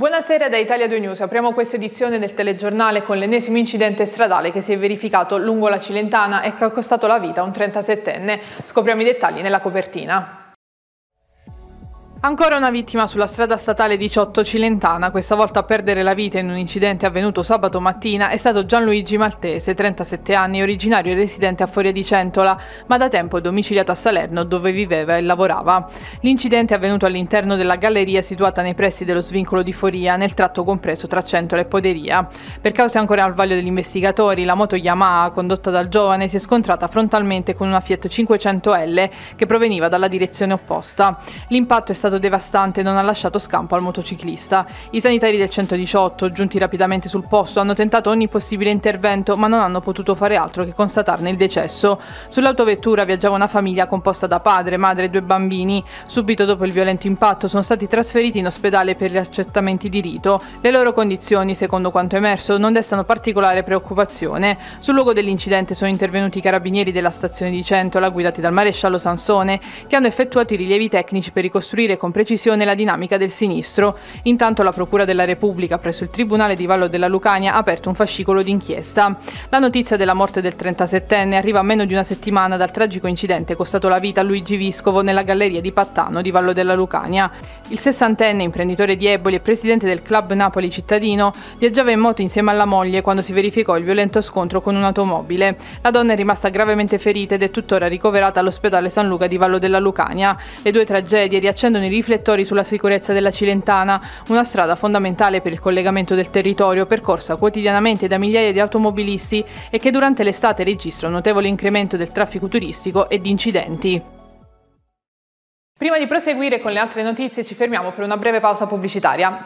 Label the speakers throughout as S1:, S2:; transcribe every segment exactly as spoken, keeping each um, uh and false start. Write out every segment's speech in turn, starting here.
S1: Buonasera da Italia due News, apriamo questa edizione del telegiornale con l'ennesimo incidente stradale che si è verificato lungo la Cilentana e che ha costato la vita a un trentasettenne. Scopriamo i dettagli nella copertina. Ancora una vittima sulla strada statale diciotto Cilentana, questa volta a perdere la vita in un incidente avvenuto sabato mattina è stato Gianluigi Maltese, trentasette anni, originario e residente a Foria di Centola, ma da tempo domiciliato a Salerno dove viveva e lavorava. L'incidente è avvenuto all'interno della galleria situata nei pressi dello svincolo di Foria, nel tratto compreso tra Centola e Poderia. Per cause ancora al vaglio degli investigatori, la moto Yamaha condotta dal giovane si è scontrata frontalmente con una Fiat cinquecento L che proveniva dalla direzione opposta. L'impatto è stato devastante e non ha lasciato scampo al motociclista. I sanitari del centodiciotto, giunti rapidamente sul posto, hanno tentato ogni possibile intervento ma non hanno potuto fare altro che constatarne il decesso. Sull'autovettura viaggiava una famiglia composta da padre, madre e due bambini. Subito dopo il violento impatto sono stati trasferiti in ospedale per gli accertamenti di rito. Le loro condizioni, secondo quanto emerso, non destano particolare preoccupazione. Sul luogo dell'incidente sono intervenuti i carabinieri della stazione di Centola, guidati dal maresciallo Sansone, che hanno effettuato i rilievi tecnici per ricostruire con precisione la dinamica del sinistro. Intanto la Procura della Repubblica presso il Tribunale di Vallo della Lucania ha aperto un fascicolo d'inchiesta. La notizia della morte del trentasettenne arriva a meno di una settimana dal tragico incidente costato la vita a Luigi Viscovo nella galleria di Pattano di Vallo della Lucania. Il sessantenne, imprenditore di Eboli e presidente del Club Napoli cittadino, viaggiava in moto insieme alla moglie quando si verificò il violento scontro con un'automobile. La donna è rimasta gravemente ferita ed è tuttora ricoverata all'ospedale San Luca di Vallo della Lucania. Le due tragedie riaccendono i riflettori sulla sicurezza della Cilentana, una strada fondamentale per il collegamento del territorio, percorsa quotidianamente da migliaia di automobilisti e che durante l'estate registra un notevole incremento del traffico turistico e di incidenti. Prima di proseguire con le altre notizie ci fermiamo per una breve pausa pubblicitaria.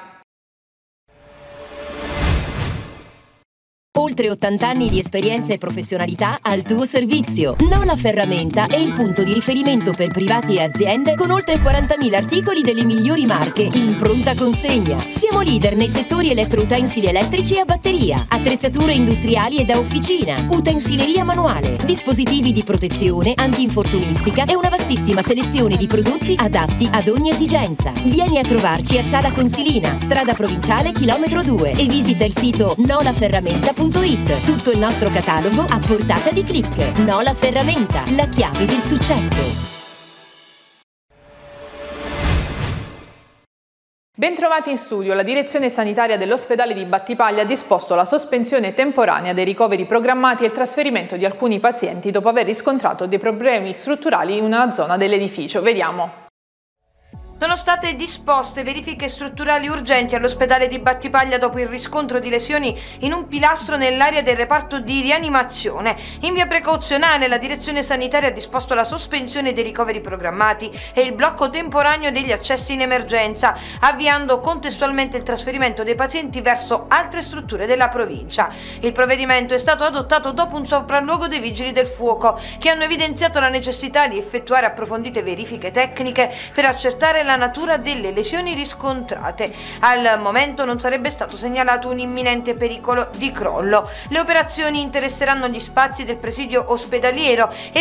S2: Oltre ottanta anni di esperienza e professionalità al tuo servizio. Nola Ferramenta è il punto di riferimento per privati e aziende con oltre quarantamila articoli delle migliori marche in pronta consegna. Siamo leader nei settori elettroutensili elettrici e a batteria, attrezzature industriali e da officina, utensileria manuale, dispositivi di protezione, antinfortunistica e una vastissima selezione di prodotti adatti ad ogni esigenza. Vieni a trovarci a Sala Consilina, strada provinciale chilometro due e visita il sito nola ferramenta punto it. Tutto il nostro catalogo a portata di click. Nola Ferramenta, la chiave del successo.
S1: Bentrovati in studio. La direzione sanitaria dell'ospedale di Battipaglia ha disposto la sospensione temporanea dei ricoveri programmati e il trasferimento di alcuni pazienti dopo aver riscontrato dei problemi strutturali in una zona dell'edificio. Vediamo.
S3: Sono state disposte verifiche strutturali urgenti all'ospedale di Battipaglia dopo il riscontro di lesioni in un pilastro nell'area del reparto di rianimazione. In via precauzionale la direzione sanitaria ha disposto la sospensione dei ricoveri programmati e il blocco temporaneo degli accessi in emergenza, avviando contestualmente il trasferimento dei pazienti verso altre strutture della provincia. Il provvedimento è stato adottato dopo un sopralluogo dei vigili del fuoco, che hanno evidenziato la necessità di effettuare approfondite verifiche tecniche per accertare la natura delle lesioni riscontrate. Al momento non sarebbe stato segnalato un imminente pericolo di crollo. Le operazioni interesseranno gli spazi del presidio ospedaliero e